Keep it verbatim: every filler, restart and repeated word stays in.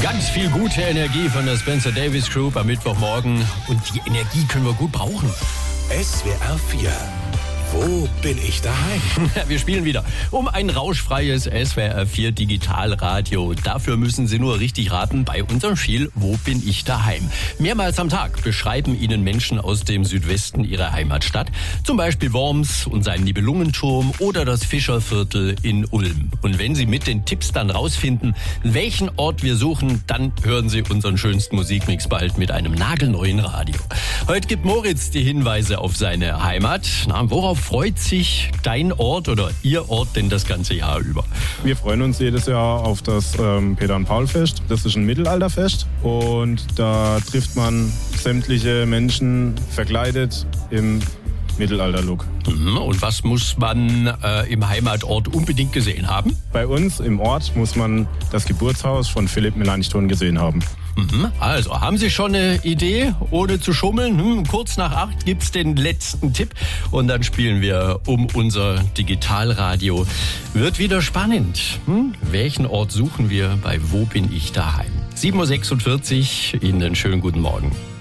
Ganz viel gute Energie von der Spencer Davis Group am Mittwochmorgen. Und die Energie können wir gut brauchen. S W R vier. Wo bin ich daheim? Wir spielen wieder um ein rauschfreies S W R vier Digitalradio. Dafür müssen Sie nur richtig raten bei unserem Spiel Wo bin ich daheim? Mehrmals am Tag beschreiben Ihnen Menschen aus dem Südwesten ihre Heimatstadt. Zum Beispiel Worms und seinen Nibelungenturm oder das Fischerviertel in Ulm. Und wenn Sie mit den Tipps dann rausfinden, welchen Ort wir suchen, dann hören Sie unseren schönsten Musikmix bald mit einem nagelneuen Radio. Heute gibt Moritz die Hinweise auf seine Heimat. Na, worauf freut sich dein Ort oder Ihr Ort denn das ganze Jahr über? Wir freuen uns jedes Jahr auf das ähm, Peter-und-Paul-Fest. Das ist ein Mittelalterfest und da trifft man sämtliche Menschen verkleidet im Mittelalter-Look. Mhm. Und was muss man äh, im Heimatort unbedingt gesehen haben? Bei uns im Ort muss man das Geburtshaus von Philipp Melanchthon gesehen haben. Mhm. Also, haben Sie schon eine Idee, ohne zu schummeln? Hm, kurz nach acht gibt's den letzten Tipp und dann spielen wir um unser Digitalradio. Wird wieder spannend. Hm? Welchen Ort suchen wir bei Wo bin ich daheim? sieben Uhr sechsundvierzig, Ihnen einen schönen guten Morgen.